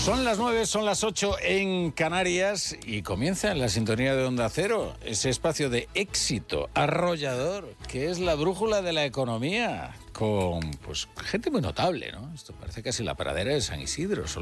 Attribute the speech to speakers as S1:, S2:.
S1: Son las 9, son las 8 en Canarias y comienza en la sintonía de Onda Cero, ese espacio de éxito arrollador que es la brújula de la economía, con pues gente muy notable, ¿no? Esto parece casi la pradera de San Isidro.